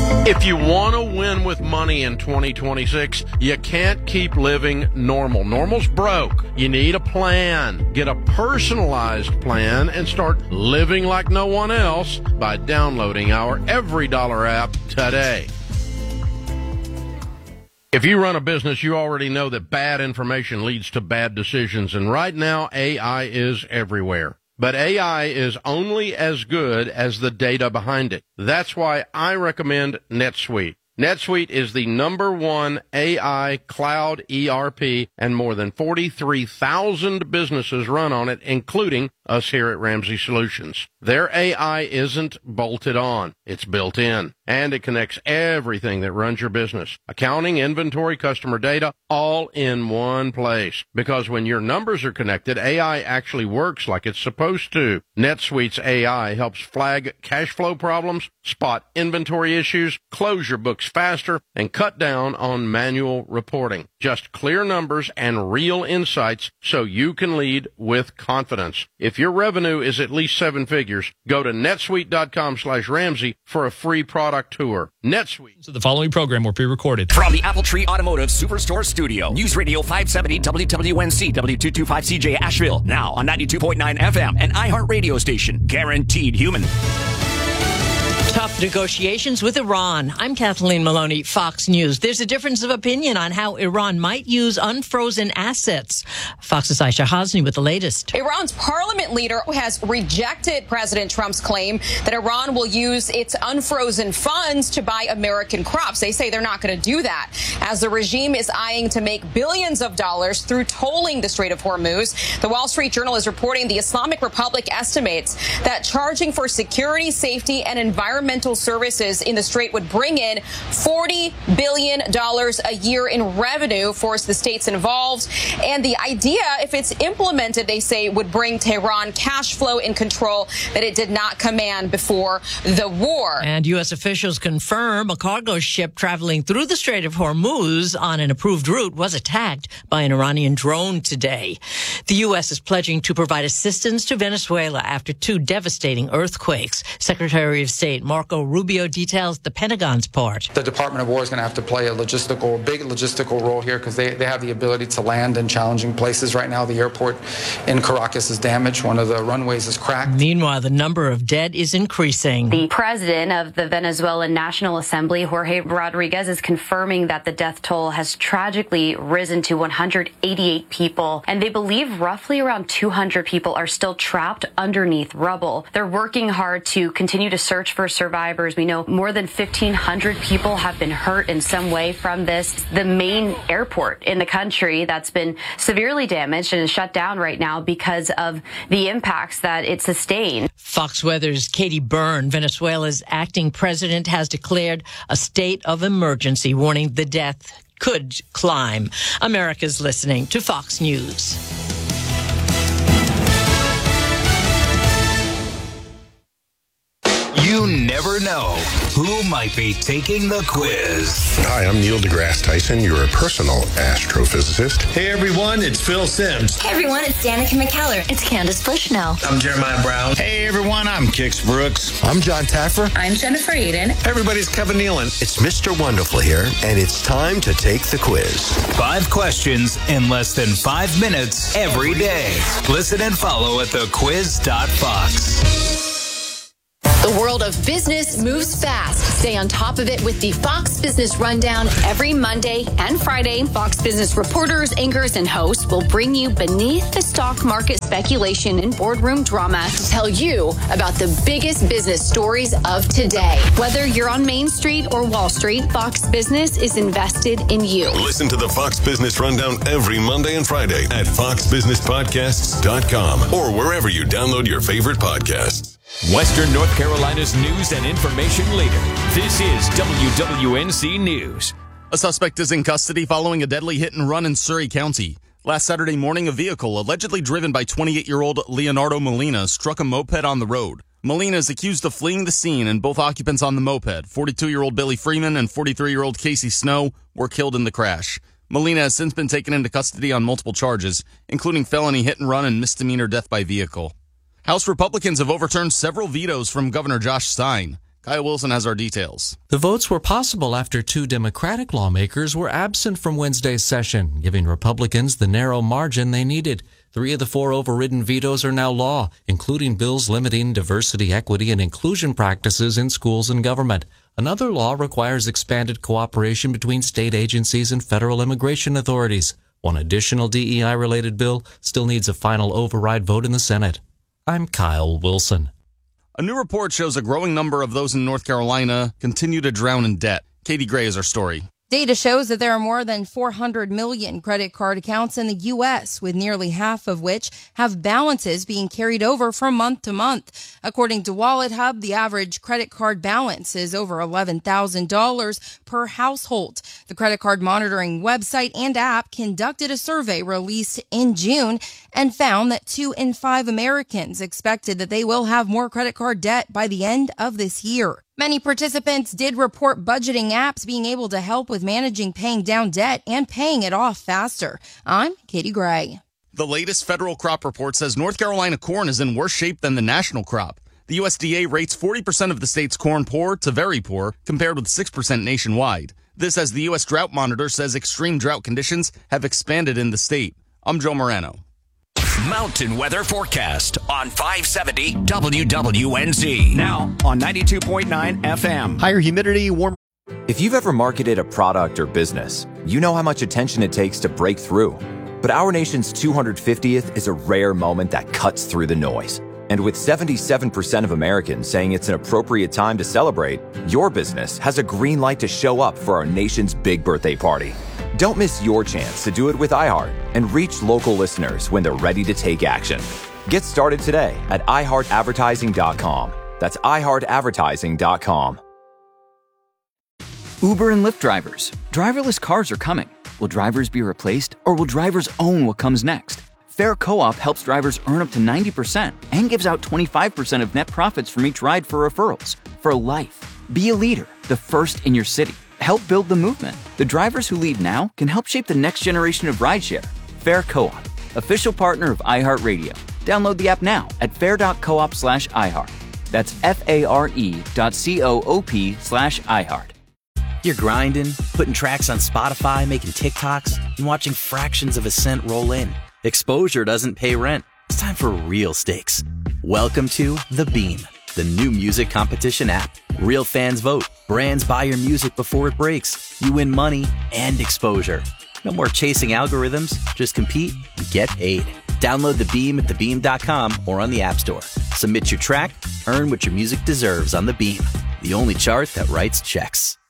If you want to win with money in 2026, you can't keep living normal. Normal's broke. You need a plan. Get a personalized plan and start living like no one else by downloading our Every Dollar app today. If you run a business, you already know that bad information leads to bad decisions. And right now, AI is everywhere. But AI is only as good as the data behind it. That's why I recommend NetSuite. NetSuite is the #1 AI cloud ERP, and more than 43,000 businesses run on it, including us here at Ramsey Solutions. Their AI isn't bolted on. It's built in, and it connects everything that runs your business. Accounting, inventory, customer data, all in one place. Because when your numbers are connected, AI actually works like it's supposed to. NetSuite's AI helps flag cash flow problems, spot inventory issues, close your books faster, and cut down on manual reporting. Just clear numbers and real insights so you can lead with confidence. If your revenue is at least 7 figures, go to netsuite.com/Ramsey for a free product tour. NetSuite. So the following program will be recorded from the Apple Tree Automotive Superstore Studio. News Radio 570 WWNC W225CJ Asheville. Now on 92.9 FM and iHeart Radio station. Guaranteed human. Tough negotiations with Iran. I'm Kathleen Maloney, Fox News. There's a difference of opinion on how Iran might use unfrozen assets. Fox's Aisha Hasni with the latest. Iran's parliament leader has rejected President Trump's claim that Iran will use its unfrozen funds to buy American crops. They say they're not going to do that, as the regime is eyeing to make billions of dollars through tolling the Strait of Hormuz. The Wall Street Journal is reporting the Islamic Republic estimates that charging for security, safety, and environmental services in the Strait would bring in $40 billion a year in revenue for the states involved. And the idea, if it's implemented, they say, would bring Tehran cash flow and control that it did not command before the war. And U.S. officials confirm a cargo ship traveling through the Strait of Hormuz on an approved route was attacked by an Iranian drone today. The U.S. is pledging to provide assistance to Venezuela after 2 devastating earthquakes. Secretary of State Marco Rubio details the Pentagon's part. The Department of War is going to have to play a big logistical role here, because they have the ability to land in challenging places. Right now, the airport in Caracas is damaged. One of the runways is cracked. Meanwhile, the number of dead is increasing. The president of the Venezuelan National Assembly, Jorge Rodriguez, is confirming that the death toll has tragically risen to 188 people, and they believe roughly around 200 people are still trapped underneath rubble. They're working hard to continue to search for survivors. We know more than 1,500 people have been hurt in some way from this. The main airport in the country that's been severely damaged and is shut down right now because of the impacts that it sustained. Fox Weather's Katie Byrne, Venezuela's acting president, has declared a state of emergency, warning the death could climb. America's listening to Fox News. You never know who might be taking the quiz. Hi, I'm Neil deGrasse Tyson, your personal astrophysicist. Hey everyone, it's Phil Simms. Hey everyone, it's Danica McKellar. It's Candace Bushnell. I'm Jeremiah Brown. Hey everyone, I'm Kix Brooks. I'm John Taffer. I'm Jennifer Aiden. Everybody's Kevin Nealon. It's Mr. Wonderful here, and it's time to take the quiz. 5 questions in less than 5 minutes every day. Listen and follow at thequiz.fox. The world of business moves fast. Stay on top of it with the Fox Business Rundown every Monday and Friday. Fox Business reporters, anchors, and hosts will bring you beneath the stock market speculation and boardroom drama to tell you about the biggest business stories of today. Whether you're on Main Street or Wall Street, Fox Business is invested in you. Listen to the Fox Business Rundown every Monday and Friday at foxbusinesspodcasts.com or wherever you download your favorite podcasts. Western North Carolina's news and information leader. This is WWNC News. A suspect is in custody following a deadly hit and run in Surry County. Last Saturday morning, a vehicle allegedly driven by 28-year-old Leonardo Molina struck a moped on the road. Molina is accused of fleeing the scene, and both occupants on the moped, 42-year-old Billy Freeman and 43-year-old Casey Snow, were killed in the crash. Molina has since been taken into custody on multiple charges, including felony hit and run and misdemeanor death by vehicle. House Republicans have overturned several vetoes from Governor Josh Stein. Kyle Wilson has our details. The votes were possible after 2 Democratic lawmakers were absent from Wednesday's session, giving Republicans the narrow margin they needed. 3 of the 4 overridden vetoes are now law, including bills limiting diversity, equity, and inclusion practices in schools and government. Another law requires expanded cooperation between state agencies and federal immigration authorities. One additional DEI-related bill still needs a final override vote in the Senate. I'm Kyle Wilson. A new report shows a growing number of those in North Carolina continue to drown in debt. Katie Gray is our story. Data shows that there are more than 400 million credit card accounts in the U.S., with nearly half of which have balances being carried over from month to month. According to Wallet Hub, the average credit card balance is over $11,000 per household. The credit card monitoring website and app conducted a survey released in June and found that 2 in 5 Americans expected that they will have more credit card debt by the end of this year. Many participants did report budgeting apps being able to help with managing paying down debt and paying it off faster. I'm Katie Gray. The latest federal crop report says North Carolina corn is in worse shape than the national crop. The USDA rates 40% of the state's corn poor to very poor, compared with 6% nationwide. This as the U.S. Drought Monitor says extreme drought conditions have expanded in the state. I'm Joe Morano. Mountain weather forecast on 570 WWNZ. Now on 92.9 FM. Higher humidity, warm. If you've ever marketed a product or business, you know how much attention it takes to break through. But our nation's 250th is a rare moment that cuts through the noise. And with 77% of Americans saying it's an appropriate time to celebrate, your business has a green light to show up for our nation's big birthday party. Don't miss your chance to do it with iHeart and reach local listeners when they're ready to take action. Get started today at iHeartAdvertising.com. That's iHeartAdvertising.com. Uber and Lyft drivers. Driverless cars are coming. Will drivers be replaced, or will drivers own what comes next? Fair Co-op helps drivers earn up to 90% and gives out 25% of net profits from each ride for referrals. For life. Be a leader, the first in your city. Help build the movement. The drivers who lead now can help shape the next generation of rideshare. Fair Co-op, official partner of iHeartRadio. Download the app now at fair.coop/iHeart. That's FARE.coop/iHeart. You're grinding, putting tracks on Spotify, making TikToks, and watching fractions of a cent roll in. Exposure doesn't pay rent. It's time for real stakes. Welcome to The Beam, the new music competition app. Real fans vote. Brands buy your music before it breaks. You win money and exposure. No more chasing algorithms. Just compete and get paid. Download The Beam at thebeam.com or on the App Store. Submit your track, earn what your music deserves on The Beam, the only chart that writes checks.